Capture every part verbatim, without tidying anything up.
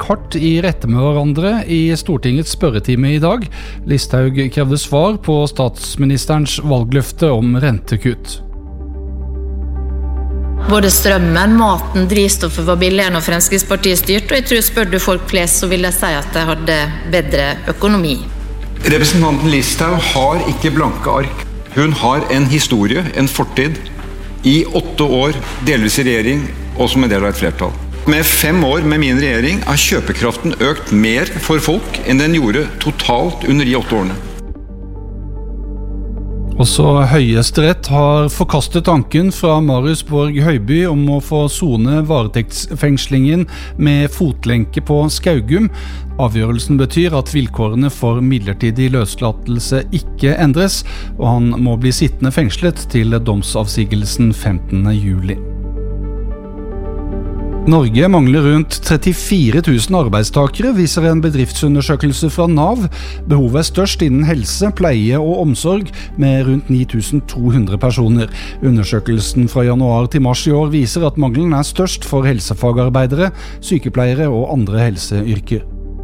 hardt i rette med hverandre i Stortingets spørretime i dag. Listhaug krevde svar på statsministerens valgløfte om rentekutt. Både strømmen, maten, drivstoffet var billigere når Fremskrittspartiet styrte, og jeg tror spør du folk flest så vil jeg si at de hadde bedre økonomi. Representanten Listhaug har ikke blanke ark. Hun har en historie, en fortid, i åtte år, delvis i regjering, og som en del av et flertall. Med fem år med min regjering har kjøpekraften økt mer for folk enn den gjorde totalt under de åtte årene. Også Høyesterett har forkastet tanken fra Marius Borg Høiby om å få sone varetektsfengslingen med fotlenke på Skaugum. Avgjørelsen betyr at vilkårene for midlertidig løslatelse ikke endres, og han må bli sittende fengslet til domsavsigelsen femtende juli. Norge mangler rundt trettifire tusen arbeidstakere, viser en bedriftsundersøkelse fra NAV. Behovet er størst innen helse, pleie og omsorg, med rundt ni tusen to hundre personer. Undersøkelsen fra januar til mars i år viser at mangelen er størst for helsefagarbeidere, sykepleiere og andre helseyrker.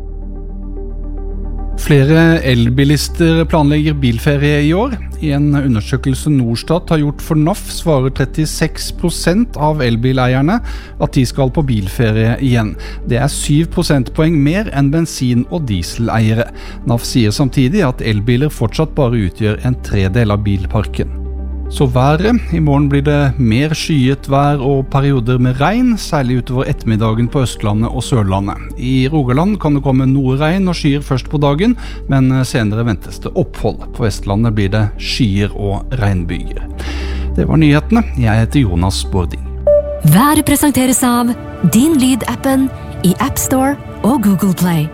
Flere elbilister planlegger bilferie i år. I en undersøkelse Norstat har gjort for N A F svarer trettiseks prosent av elbileierne at de skal på bilferie igjen. Det er syv prosentpoeng mer enn bensin- og dieseleiere. N A F sier samtidig at elbiler fortsatt bare utgjør en tredel av bilparken. Så været. I morgen blir det mer skyet vær og perioder med regn, særlig utover ettermiddagen på Østlandet og Sørlandet. I Rogaland kan det komme noe regn og skyer først på dagen, men senere ventes det opphold. På Vestlandet blir det skyer og regnbyger. Det var nyhetene. Jeg heter Jonas Bording. Været presenteres av Din Lyd-appen i App Store og Google Play.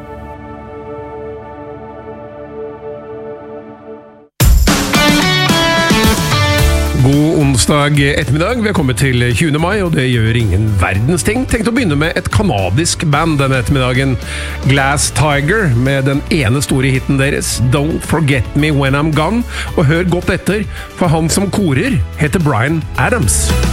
God onsdag ettermiddag. Vi har kommet til tjuende mai, og det gjør ingen verdens ting. Tenk å begynne med et kanadisk band denne ettermiddagen. Glass Tiger med den ene store hitten deres, Don't Forget Me When I'm Gone. Og hør godt etter, for han som korer heter Bryan Adams.